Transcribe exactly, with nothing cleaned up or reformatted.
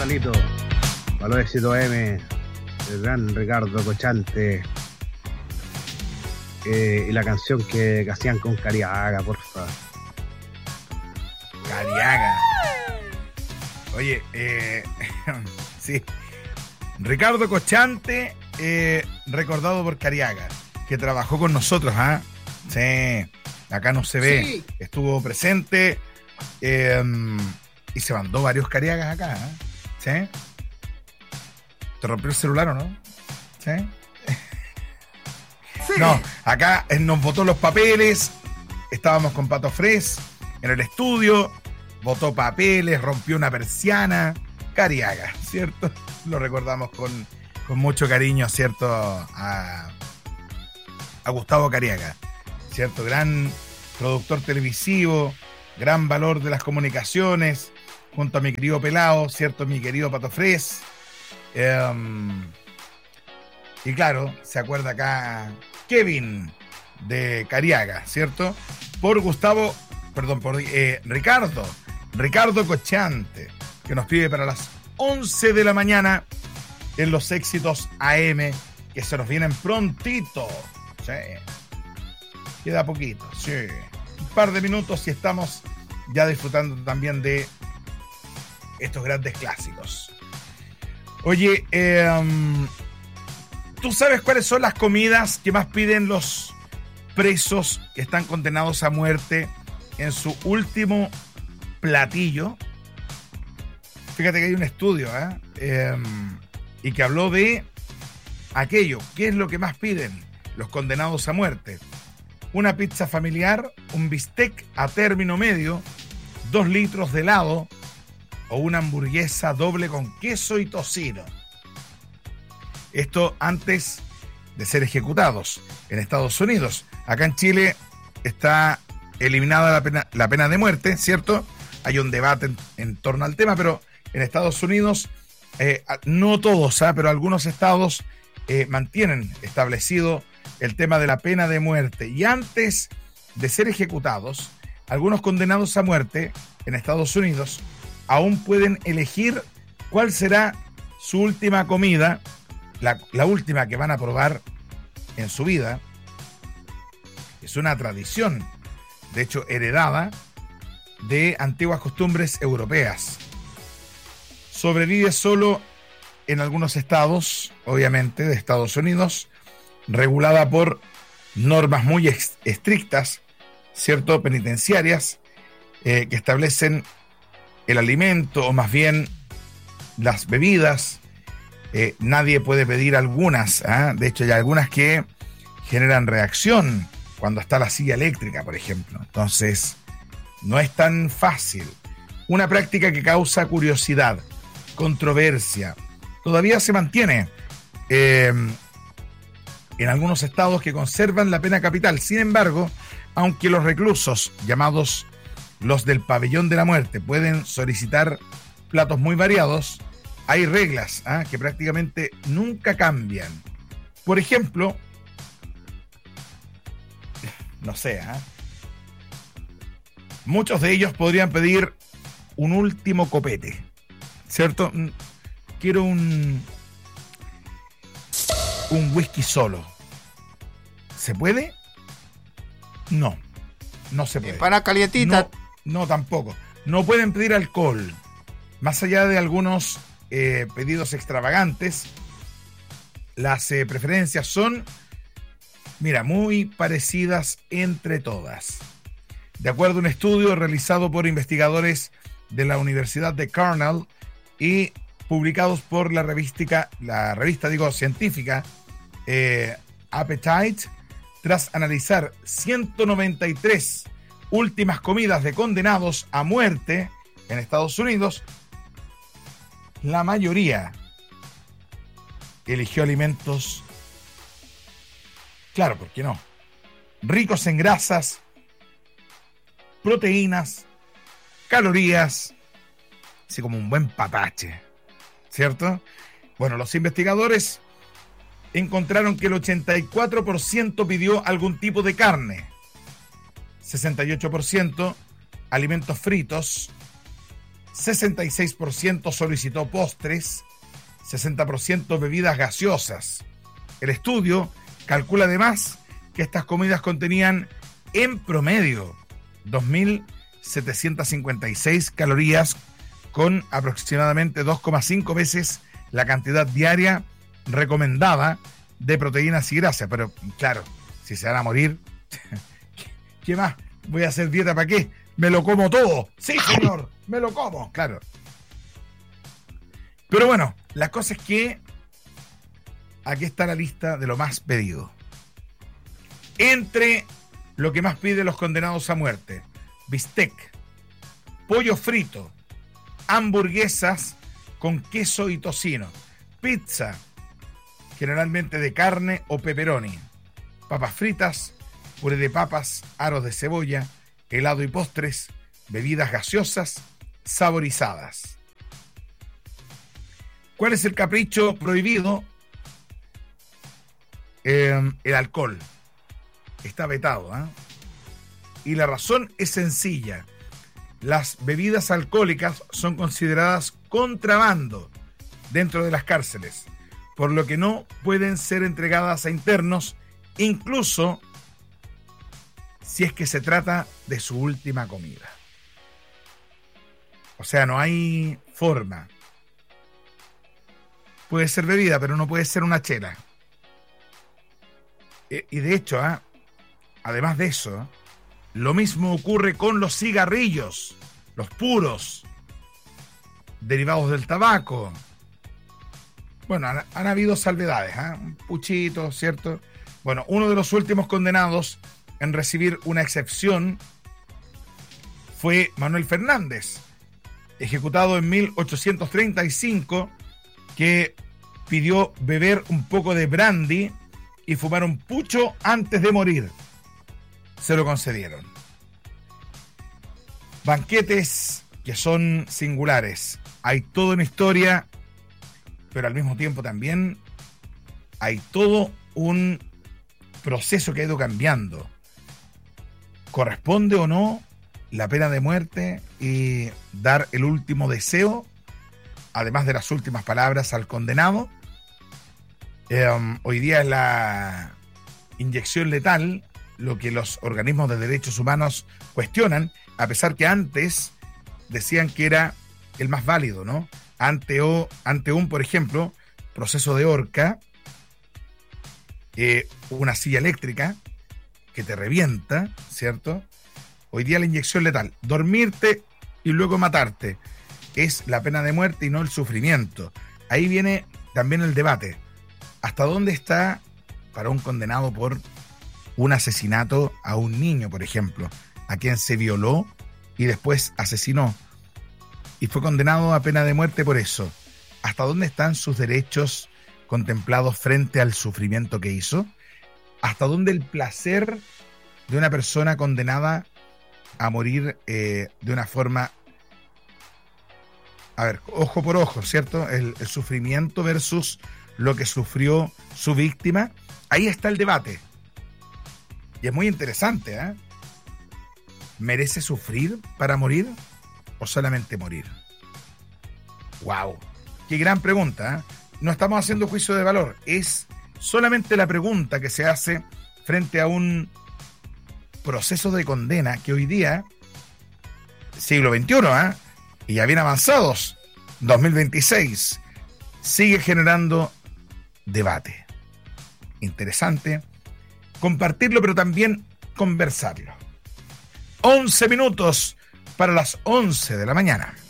Gonzalito. Para los éxitos M, el gran Ricardo Cochante. Eh, y la canción que, que hacían con Cariaga, porfa. Cariaga. Oye, eh, sí. Ricardo Cochante, eh, recordado por Cariaga, que trabajó con nosotros, ¿ah? ¿eh? Sí, acá no se ve. Sí. Estuvo presente eh, y se mandó varios Cariagas acá, ¿eh? ¿Sí? ¿Te rompió el celular o no? ¿Sí? Sí. No, acá nos botó los papeles, estábamos con Pato Fres en el estudio, botó papeles, rompió una persiana, Cariaga, ¿cierto? Lo recordamos con, con mucho cariño, ¿cierto? A, a Gustavo Cariaga, ¿cierto? Gran productor televisivo, gran valor de las comunicaciones, junto a mi querido Pelao, ¿cierto? Mi querido Pato Fres. Eh, y claro, se acuerda acá Kevin de Cariaga, ¿cierto? Por Gustavo, perdón, por eh, Ricardo, Ricardo Cochante, que nos pide para las once de la mañana en los éxitos A M, que se nos vienen prontito. Sí. Queda poquito, sí. Un par de minutos y estamos ya disfrutando también de estos grandes clásicos. Oye, eh, um, ¿tú sabes cuáles son las comidas que más piden los presos que están condenados a muerte en su último platillo? Fíjate que hay un estudio, ¿eh? Eh, y que habló de aquello. ¿Qué es lo que más piden los condenados a muerte? Una pizza familiar, un bistec a término medio, dos litros de helado o una hamburguesa doble con queso y tocino. Esto antes de ser ejecutados en Estados Unidos. Acá en Chile está eliminada la pena, la pena de muerte, ¿cierto? Hay un debate en, en torno al tema, pero en Estados Unidos, eh, no todos, ¿eh? pero algunos estados eh, mantienen establecido el tema de la pena de muerte. Y antes de ser ejecutados, algunos condenados a muerte en Estados Unidos aún pueden elegir cuál será su última comida, la, la última que van a probar en su vida. Es una tradición, de hecho heredada de antiguas costumbres europeas. Sobrevive solo en algunos estados, obviamente, de Estados Unidos, regulada por normas muy ex- estrictas, ¿cierto? Penitenciarias, eh, que establecen el alimento, o más bien las bebidas. Eh, nadie puede pedir algunas, ¿eh? De hecho, hay algunas que generan reacción cuando está la silla eléctrica, por ejemplo. Entonces, no es tan fácil. Una práctica que causa curiosidad, controversia, todavía se mantiene eh, en algunos estados que conservan la pena capital. Sin embargo, aunque los reclusos, llamados los del pabellón de la muerte, pueden solicitar platos muy variados, hay reglas ¿eh? que prácticamente nunca cambian. Por ejemplo, no sé, ¿eh? muchos de ellos podrían pedir un último copete, ¿cierto? Quiero un un whisky solo. ¿Se puede? No, no se puede. Para calientita. No, no, tampoco. No pueden pedir alcohol. Más allá de algunos eh, pedidos extravagantes, las eh, preferencias son, mira, muy parecidas entre todas. De acuerdo a un estudio realizado por investigadores de la Universidad de Cornell y publicados por la revista, la revista digo, científica eh, Appetite, tras analizar ciento noventa y tres últimas comidas de condenados a muerte en Estados Unidos, la mayoría eligió alimentos, claro, ¿por qué no?, ricos en grasas, proteínas, calorías, así como un buen papache, ¿cierto? Bueno, los investigadores encontraron que el ochenta y cuatro por ciento pidió algún tipo de carne, sesenta y ocho por ciento alimentos fritos, sesenta y seis por ciento solicitó postres, sesenta por ciento bebidas gaseosas. El estudio calcula además que estas comidas contenían en promedio dos mil setecientas cincuenta y seis calorías, con aproximadamente dos coma cinco veces la cantidad diaria recomendada de proteínas y grasas. Pero claro, si se van a morir, ¿qué más? ¿Voy a hacer dieta para qué? ¡Me lo como todo! ¡Sí, señor! ¡Me lo como! Claro. Pero bueno, la cosa es que aquí está la lista de lo más pedido. Entre lo que más piden los condenados a muerte: bistec, pollo frito, hamburguesas con queso y tocino, pizza, generalmente de carne o pepperoni, papas fritas, puré de papas, aros de cebolla, helado y postres, bebidas gaseosas saborizadas. ¿Cuál es el capricho prohibido? Eh, el alcohol. Está vetado, ¿eh? Y la razón es sencilla. Las bebidas alcohólicas son consideradas contrabando dentro de las cárceles, por lo que no pueden ser entregadas a internos, incluso si es que se trata de su última comida. O sea, no hay forma. Puede ser bebida, pero no puede ser una chela. Y de hecho, ¿eh? además de eso, lo mismo ocurre con los cigarrillos, los puros, derivados del tabaco. Bueno, han, han habido salvedades, ¿eh? Un puchito, ¿cierto? Bueno, uno de los últimos condenados en recibir una excepción fue Manuel Fernández, ejecutado en mil ochocientos treinta y cinco, que pidió beber un poco de brandy y fumar un pucho antes de morir. Se lo concedieron. Banquetes que son singulares. Hay toda una historia, pero al mismo tiempo también hay todo un proceso que ha ido cambiando. ¿Corresponde o no la pena de muerte y dar el último deseo, además de las últimas palabras al condenado? Eh, um, hoy día es la inyección letal lo que los organismos de derechos humanos cuestionan, a pesar que antes decían que era el más válido, ¿no? Ante, o, ante un, por ejemplo, proceso de horca, eh, una silla eléctrica que te revienta, ¿cierto? Hoy día la inyección letal, dormirte y luego matarte, es la pena de muerte y no el sufrimiento. Ahí viene también el debate. ¿Hasta dónde está para un condenado por un asesinato a un niño, por ejemplo, a quien se violó y después asesinó y fue condenado a pena de muerte por eso? ¿Hasta dónde están sus derechos contemplados frente al sufrimiento que hizo? ¿Hasta dónde el placer de una persona condenada a morir eh, de una forma, a ver, ojo por ojo, ¿cierto? El, el sufrimiento versus lo que sufrió su víctima. Ahí está el debate. Y es muy interesante, ¿eh? ¿Merece sufrir para morir o solamente morir? ¡Wow! ¡Qué gran pregunta! ¿eh? No estamos haciendo juicio de valor. Es solamente la pregunta que se hace frente a un proceso de condena que hoy día, siglo veintiuno, ¿eh? y ya bien avanzados, dos mil veintiséis, sigue generando debate. Interesante compartirlo, pero también conversarlo. once minutos para las once de la mañana.